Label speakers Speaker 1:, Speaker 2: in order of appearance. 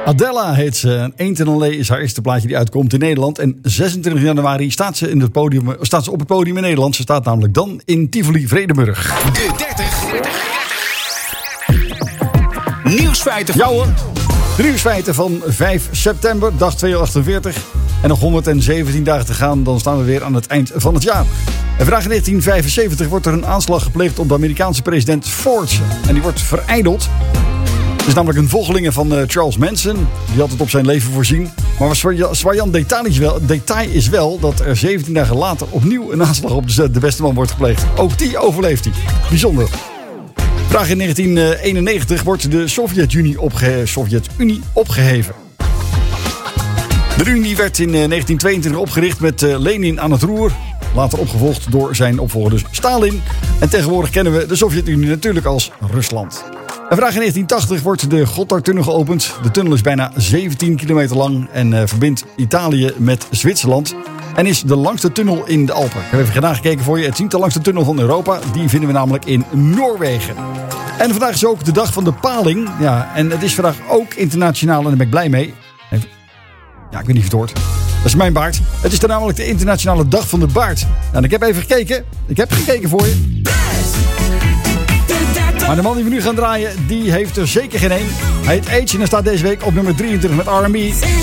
Speaker 1: Adela heet ze. Ain't It Lay is haar eerste plaatje die uitkomt in Nederland. En 26 januari staat ze op het podium in Nederland. Ze staat namelijk dan in Tivoli Vredenburg.
Speaker 2: De 30. Nieuwsfeiten.
Speaker 1: Ja hoor. De nieuwsfeiten van 5 september, dag 248. En nog 117 dagen te gaan, dan staan we weer aan het eind van het jaar. En vandaag in 1975 wordt er een aanslag gepleegd op de Amerikaanse president Ford. En die wordt verijdeld. Het is namelijk een volgelinge van Charles Manson. Die had het op zijn leven voorzien. Maar een zwaaiend detail is wel dat er 17 dagen later opnieuw een aanslag op de beste man wordt gepleegd. Ook die overleeft hij. Bijzonder. Vandaag in 1991 wordt de Sovjet-Unie opgeheven. De Unie werd in 1922 opgericht met Lenin aan het roer. Later opgevolgd door zijn opvolger dus Stalin. En tegenwoordig kennen we de Sovjet-Unie natuurlijk als Rusland. En vandaag in 1980 wordt de Gotthardtunnel geopend. De tunnel is bijna 17 kilometer lang en verbindt Italië met Zwitserland. En is de langste tunnel in de Alpen. Ik heb even nagekeken voor je. Het is niet de langste tunnel van Europa. Die vinden we namelijk in Noorwegen. En vandaag is ook de dag van de paling. Ja, en het is vandaag ook internationaal en daar ben ik blij mee. Ja, ik weet niet of je het hoort. Dat is mijn baard. Het is dan namelijk de internationale dag van de baard. Nou, en ik heb even gekeken. Ik heb gekeken voor je. Maar de man die we nu gaan draaien, die heeft er zeker geen één. Hij heet Age en hij staat deze week op nummer 23 met R&B.